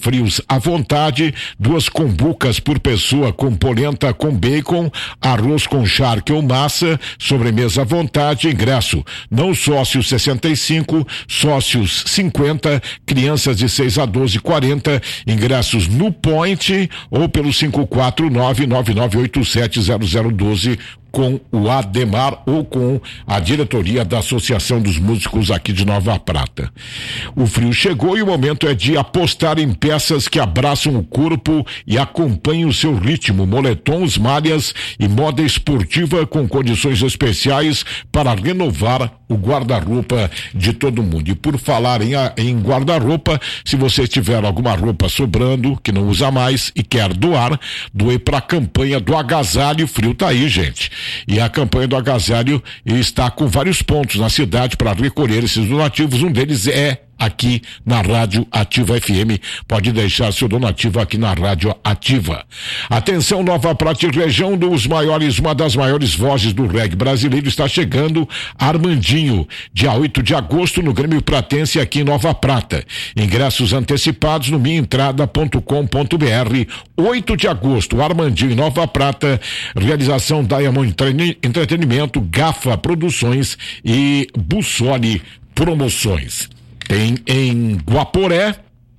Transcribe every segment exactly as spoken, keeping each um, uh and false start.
frios à vontade, duas combucas por pessoa com polenta com bacon, arroz com charque ou massa, sobremesa à vontade, ingresso. Não sócios sessenta e cinco, sócios cinquenta, crianças de seis a doze, quarenta, ingressos no Point ou pelo cinco quatro nove nove nove oito sete zero zero um dois com o Ademar ou com a diretoria da Associação dos Músicos aqui de Nova Prata. O frio chegou e o momento é de apostar em peças que abraçam o corpo e acompanhem o seu ritmo, moletons, malhas e moda esportiva com condições especiais para renovar o guarda-roupa de todo mundo. E por falar em, em guarda-roupa, se você tiver alguma roupa sobrando, que não usa mais e quer doar, doe para a campanha do agasalho. Frio tá aí, gente. E a campanha do agasalho está com vários pontos na cidade para recolher esses donativos. Um deles é aqui na Rádio Ativa F M. Pode deixar seu donativo aqui na Rádio Ativa. Atenção, Nova Prata e região, dos maiores, uma das maiores vozes do reggae brasileiro está chegando, Armandinho, dia oito de agosto no Grêmio Pratense aqui em Nova Prata. Ingressos antecipados no minha entrada ponto com ponto b r. oito de agosto, Armandinho em Nova Prata, realização Diamond Entretenimento, Gafa Produções e Bussoli Promoções. Tem em Guaporé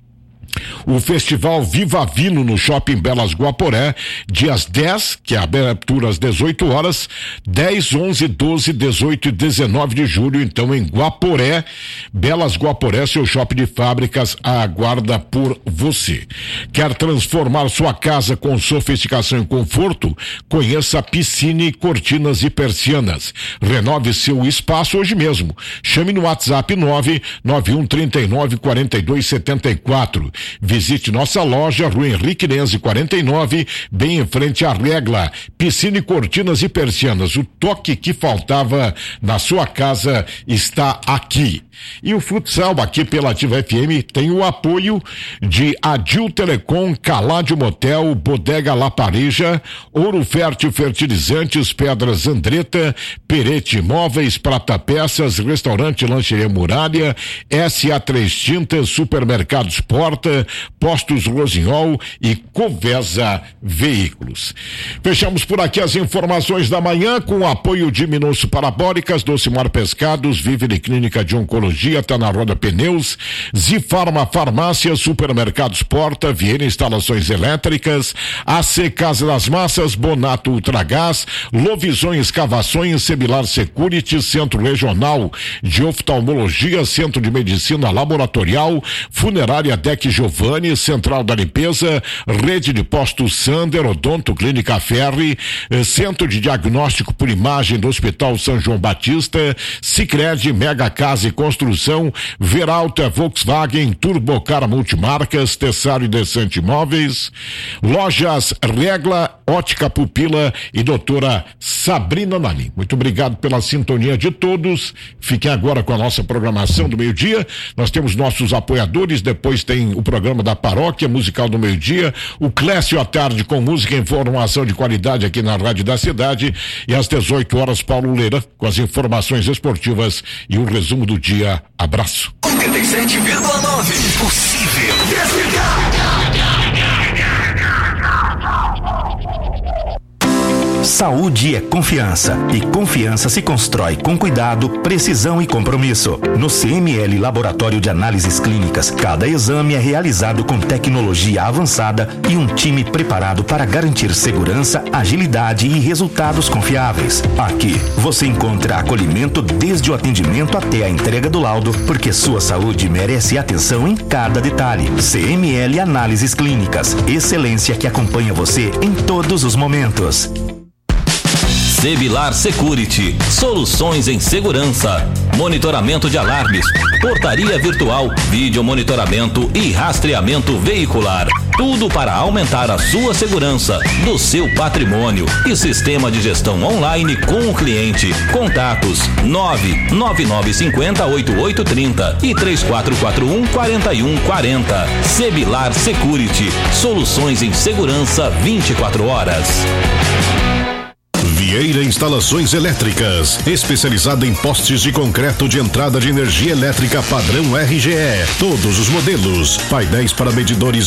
o Festival Viva Vino no Shopping Belas Guaporé, dias dez, que é a abertura às dezoito horas, dez, onze, doze, dezoito e dezenove de julho, então em Guaporé, Belas Guaporé, seu shopping de fábricas aguarda por você. Quer transformar sua casa com sofisticação e conforto? Conheça Piscine, Cortinas e Persianas. Renove seu espaço hoje mesmo. Chame no WhatsApp nove nove um três nove quatro dois sete quatro. Visite nossa loja, Rua Henrique Nenze quarenta e nove, bem em frente à Regla. Piscina, Cortinas e Persianas. O toque que faltava na sua casa está aqui. E o futsal aqui pela Ativa F M tem o apoio de Adil Telecom, Caládio Motel, Bodega La Pareja, Ouro Fértil Fertilizantes, Pedras Andretta, Perete Imóveis, Prata Peças, Restaurante Lancheria Muralha, S A três Tintas, Supermercados Porta, Postos Rosinhol e Covesa Veículos. Fechamos por aqui as informações da manhã com o apoio de Minosso Parabólicas, Docimar Pescados, Vivere Clínica de Oncologia, tá na Roda Pneus, Zifarma Farmácia, Supermercados Porta, Vieira Instalações Elétricas, A C Casa das Massas, Bonato Ultragás, Lovisões Escavações, Semilar Security, Centro Regional de Oftalmologia, Centro de Medicina Laboratorial, Funerária Deck Giovanni, Central da Limpeza, Rede de Postos Sander, Odonto Clínica Ferri, Centro de Diagnóstico por Imagem do Hospital São João Batista, Sicredi, Mega Casa e Construção, Veralta, Volkswagen, Turbocar Multimarcas, Tessaro e Descente Imóveis, Lojas Regla, Ótica Pupila e doutora Sabrina Nalim. Muito obrigado pela sintonia de todos. Fiquem agora com a nossa programação do meio-dia. Nós temos nossos apoiadores, depois tem o programa da Paróquia Musical do Meio-Dia, o Clécio à tarde com música e informação de qualidade aqui na Rádio da Cidade, e às dezoito horas Paulo Leira com as informações esportivas e o resumo do dia. Abraço. oitenta e sete vírgula nove. Impossível desligar. Saúde é confiança, e confiança se constrói com cuidado, precisão e compromisso. No C M L Laboratório de Análises Clínicas, cada exame é realizado com tecnologia avançada e um time preparado para garantir segurança, agilidade e resultados confiáveis. Aqui, você encontra acolhimento desde o atendimento até a entrega do laudo, porque sua saúde merece atenção em cada detalhe. C M L Análises Clínicas, excelência que acompanha você em todos os momentos. Semilar Security, soluções em segurança, monitoramento de alarmes, portaria virtual, vídeo monitoramento e rastreamento veicular. Tudo para aumentar a sua segurança do seu patrimônio e sistema de gestão online com o cliente. Contatos nove nove nove cinco zero oito oito três zero e três quatro quatro um quatro um quatro zero. Semilar Security, soluções em segurança vinte e quatro horas. Vieira Instalações Elétricas, especializada em postes de concreto de entrada de energia elétrica padrão R G E. Todos os modelos, painéis para medidores